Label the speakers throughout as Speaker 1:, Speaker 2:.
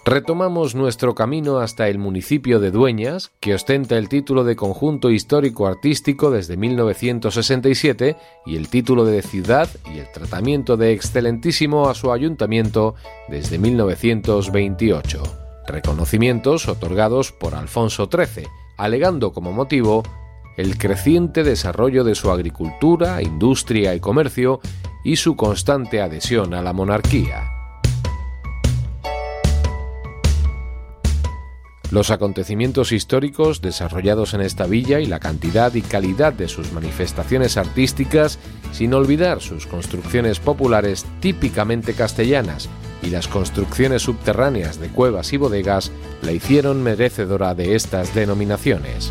Speaker 1: Retomamos nuestro camino hasta el municipio de Dueñas, que ostenta el título de Conjunto Histórico-Artístico desde 1967 y el título de ciudad y el tratamiento de excelentísimo a su ayuntamiento desde 1928. Reconocimientos otorgados por Alfonso XIII, alegando como motivo el creciente desarrollo de su agricultura, industria y comercio y su constante adhesión a la monarquía. Los acontecimientos históricos desarrollados en esta villa y la cantidad y calidad de sus manifestaciones artísticas, sin olvidar sus construcciones populares típicamente castellanas y las construcciones subterráneas de cuevas y bodegas, la hicieron merecedora de estas denominaciones.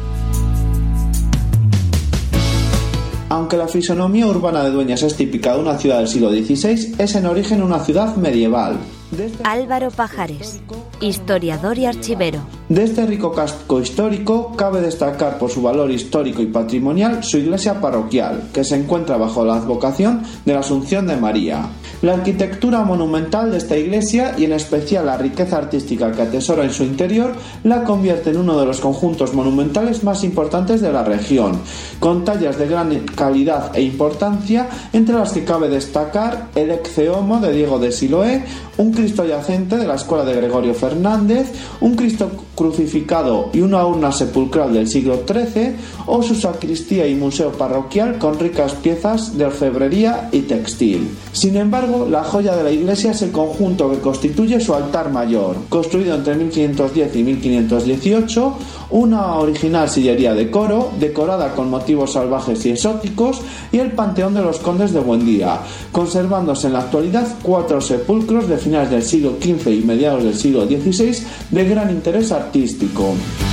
Speaker 2: Aunque la fisonomía urbana de Dueñas es típica de una ciudad del siglo XVI, es en origen una ciudad medieval.
Speaker 3: Álvaro Pajares, historiador y archivero.
Speaker 2: De este rico casco histórico cabe destacar por su valor histórico y patrimonial su iglesia parroquial, que se encuentra bajo la advocación de la Asunción de María. La arquitectura monumental de esta iglesia y en especial la riqueza artística que atesora en su interior la convierte en uno de los conjuntos monumentales más importantes de la región, con tallas de gran calidad e importancia, entre las que cabe destacar el Ecce Homo de Diego de Siloé, un Cristo yacente de la escuela de Gregorio Fernández, un Cristo crucificado y una urna sepulcral del siglo XIII, o su sacristía y museo parroquial con ricas piezas de orfebrería y textil. Sin embargo, la joya de la iglesia es el conjunto que constituye su altar mayor, construido entre 1510 y 1518, una original sillería de coro, decorada con motivos salvajes y exóticos, y el panteón de los condes de Buendía, conservándose en la actualidad 4 sepulcros de finales del siglo XV y mediados del siglo XVI de gran interés artístico.